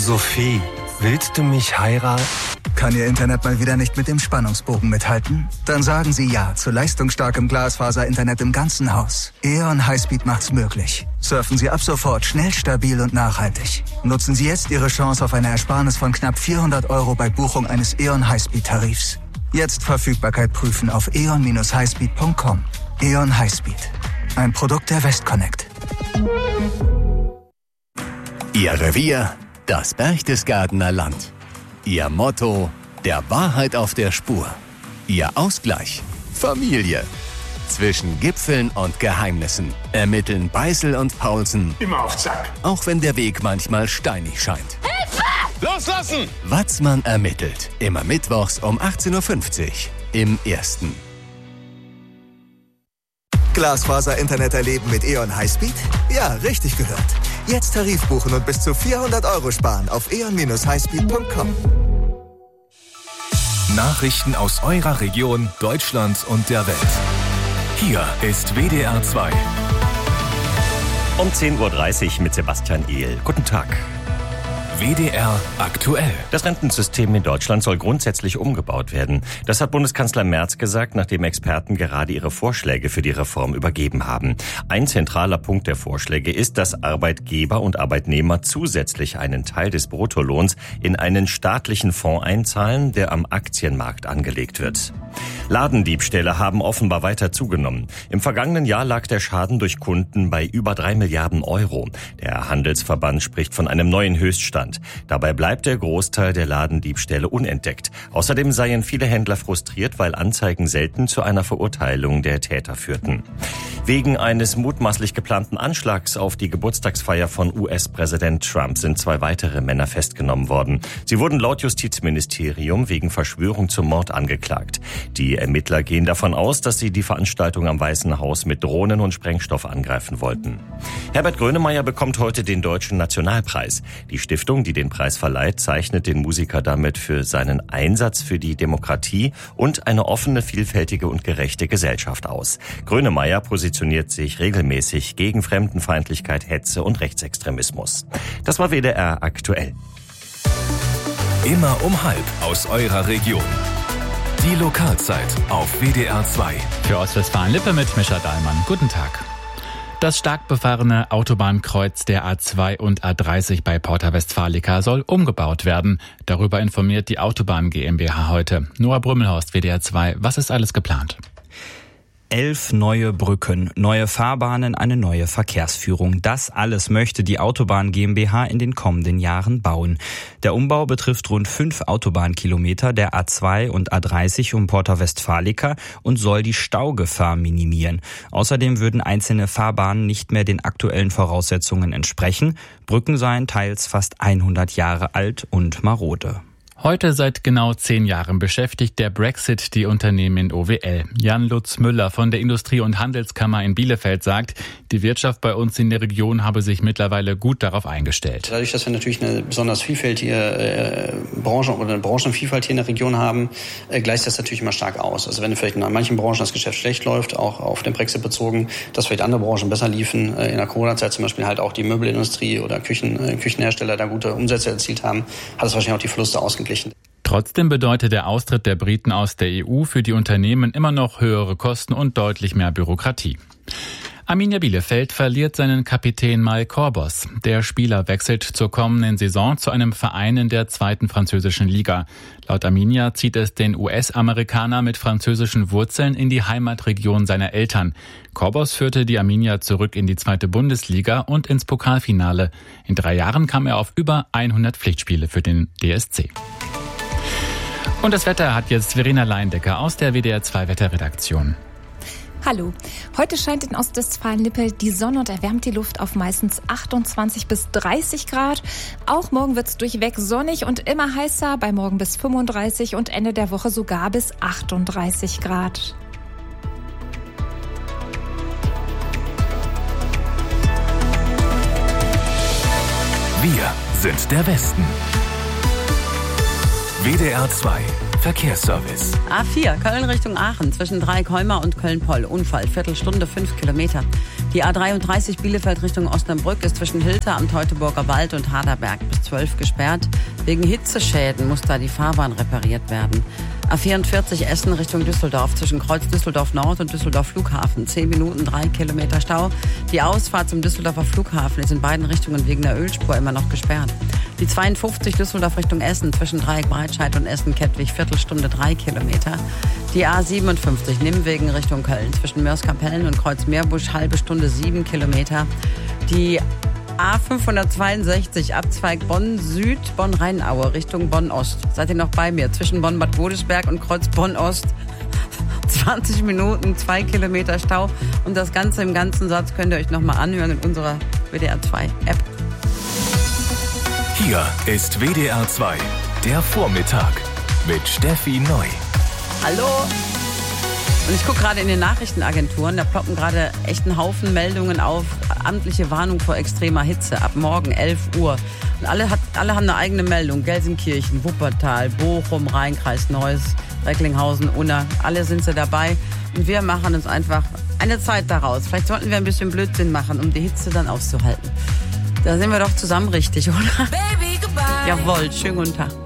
Sophie, willst du mich heiraten? Kann Ihr Internet mal wieder nicht mit dem Spannungsbogen mithalten? Dann sagen Sie ja zu leistungsstarkem Glasfaser-Internet im ganzen Haus. E.ON Highspeed macht's möglich. Surfen Sie ab sofort schnell, stabil und nachhaltig. Nutzen Sie jetzt Ihre Chance auf eine Ersparnis von knapp 400 € bei Buchung eines E.ON Highspeed-Tarifs. Jetzt Verfügbarkeit prüfen auf eon-highspeed.com. E.ON Highspeed. Ein Produkt der Westconnect. Ihr Revier, das Berchtesgadener Land. Ihr Motto, der Wahrheit auf der Spur. Ihr Ausgleich, Familie. Zwischen Gipfeln und Geheimnissen ermitteln Beißel und Paulsen. Immer auf Zack. Auch wenn der Weg manchmal steinig scheint. Hilfe! Loslassen! Watzmann ermittelt. Immer mittwochs um 18:50 Uhr im Ersten. Glasfaser-Internet erleben mit E.ON Highspeed? Ja, richtig gehört. Jetzt Tarif buchen und bis zu 400 € sparen auf eon-highspeed.com. Nachrichten aus eurer Region, Deutschlands und der Welt. Hier ist WDR 2. Um 10:30 Uhr mit Sebastian Ehl. Guten Tag. WDR aktuell. Das Rentensystem in Deutschland soll grundsätzlich umgebaut werden. Das hat Bundeskanzler Merz gesagt, nachdem Experten gerade ihre Vorschläge für die Reform übergeben haben. Ein zentraler Punkt der Vorschläge ist, dass Arbeitgeber und Arbeitnehmer zusätzlich einen Teil des Bruttolohns in einen staatlichen Fonds einzahlen, der am Aktienmarkt angelegt wird. Ladendiebstähle haben offenbar weiter zugenommen. Im vergangenen Jahr lag der Schaden durch Kunden bei über 3 Milliarden €. Der Handelsverband spricht von einem neuen Höchststand. Dabei bleibt der Großteil der Ladendiebstähle unentdeckt. Außerdem seien viele Händler frustriert, weil Anzeigen selten zu einer Verurteilung der Täter führten. Wegen eines mutmaßlich geplanten Anschlags auf die Geburtstagsfeier von US-Präsident Trump sind 2 weitere Männer festgenommen worden. Sie wurden laut Justizministerium wegen Verschwörung zum Mord angeklagt. Die Ermittler gehen davon aus, dass sie die Veranstaltung am Weißen Haus mit Drohnen und Sprengstoff angreifen wollten. Herbert Grönemeyer bekommt heute den Deutschen Nationalpreis. Die Stiftung, die den Preis verleiht, zeichnet den Musiker damit für seinen Einsatz für die Demokratie und eine offene, vielfältige und gerechte Gesellschaft aus. Grönemeyer positioniert sich regelmäßig gegen Fremdenfeindlichkeit, Hetze und Rechtsextremismus. Das war WDR aktuell. Immer um 12 aus eurer Region. Die Lokalzeit auf WDR 2. Für Ostwestfalen-Lippe mit Mischa Dahlmann. Guten Tag. Das stark befahrene Autobahnkreuz der A2 und A30 bei Porta Westfalica soll umgebaut werden. Darüber informiert die Autobahn GmbH heute. Noah Brümmelhorst, WDR 2. Was ist alles geplant? 11 neue Brücken, neue Fahrbahnen, eine neue Verkehrsführung. Das alles möchte die Autobahn GmbH in den kommenden Jahren bauen. Der Umbau betrifft rund 5 Autobahnkilometer der A2 und A30 um Porta Westfalica und soll die Staugefahr minimieren. Außerdem würden einzelne Fahrbahnen nicht mehr den aktuellen Voraussetzungen entsprechen. Brücken seien teils fast 100 Jahre alt und marode. Heute seit genau 10 Jahren beschäftigt der Brexit die Unternehmen in OWL. Jan-Lutz Müller von der Industrie- und Handelskammer in Bielefeld sagt, die Wirtschaft bei uns in der Region habe sich mittlerweile gut darauf eingestellt. Dadurch, dass wir natürlich eine besonders vielfältige Branche oder eine Branchenvielfalt hier in der Region haben, gleicht das natürlich immer stark aus. Also wenn vielleicht in manchen Branchen das Geschäft schlecht läuft, auch auf den Brexit bezogen, dass vielleicht andere Branchen besser liefen, in der Corona-Zeit zum Beispiel halt auch die Möbelindustrie oder Küchenhersteller da gute Umsätze erzielt haben, hat es wahrscheinlich auch die Verluste ausgeglichen. Trotzdem bedeutet der Austritt der Briten aus der EU für die Unternehmen immer noch höhere Kosten und deutlich mehr Bürokratie. Arminia Bielefeld verliert seinen Kapitän Mal Corbos. Der Spieler wechselt zur kommenden Saison zu einem Verein in der 2. französischen Liga. Laut Arminia zieht es den US-Amerikaner mit französischen Wurzeln in die Heimatregion seiner Eltern. Corbos führte die Arminia zurück in die 2. Bundesliga und ins Pokalfinale. In 3 Jahren kam er auf über 100 Pflichtspiele für den DSC. Und das Wetter hat jetzt Verena Leindecker aus der WDR 2 Wetterredaktion. Hallo. Heute scheint in Ostwestfalen-Lippe die Sonne und erwärmt die Luft auf meistens 28 bis 30 Grad. Auch morgen wird es durchweg sonnig und immer heißer, bei morgen bis 35 und Ende der Woche sogar bis 38 Grad. Wir sind der Westen. WDR 2 Verkehrsservice. A4, Köln Richtung Aachen, zwischen Dreieckholmer und Köln-Poll. Unfall, Viertelstunde, 5 Kilometer. Die A33 Bielefeld Richtung Osnabrück ist zwischen Hilter am Teutoburger Wald und Harderberg bis 12 gesperrt. Wegen Hitzeschäden muss da die Fahrbahn repariert werden. A44 Essen Richtung Düsseldorf zwischen Kreuz Düsseldorf Nord und Düsseldorf Flughafen. 10 Minuten, 3 Kilometer Stau. Die Ausfahrt zum Düsseldorfer Flughafen ist in beiden Richtungen wegen der Ölspur immer noch gesperrt. Die 52 Düsseldorf Richtung Essen zwischen Dreieck-Breitscheid und Essen-Kettwig, Viertelstunde 3 Kilometer. Die A57 Nimwegen Richtung Köln zwischen Mörs-Kapellen und Kreuz-Meerbusch, halbe Stunde 7 Kilometer. Die A562 Abzweig Bonn-Süd, Bonn-Rheinaue Richtung Bonn-Ost. Seid ihr noch bei mir? Zwischen Bonn-Bad Godesberg und Kreuz Bonn-Ost. 20 Minuten, 2 Kilometer Stau. Und das Ganze im ganzen Satz könnt ihr euch nochmal anhören in unserer WDR 2 App. Hier ist WDR 2, der Vormittag mit Steffi Neu. Hallo! Und ich gucke gerade in den Nachrichtenagenturen, da ploppen gerade echt einen Haufen Meldungen auf. Amtliche Warnung vor extremer Hitze ab morgen 11 Uhr. Und alle haben eine eigene Meldung. Gelsenkirchen, Wuppertal, Bochum, Rheinkreis, Neuss, Recklinghausen, Unna. Alle sind sie dabei. Und wir machen uns einfach eine Zeit daraus. Vielleicht sollten wir ein bisschen Blödsinn machen, um die Hitze dann auszuhalten. Da sind wir doch zusammen richtig, oder? Baby, goodbye. Jawohl, schönen guten Tag.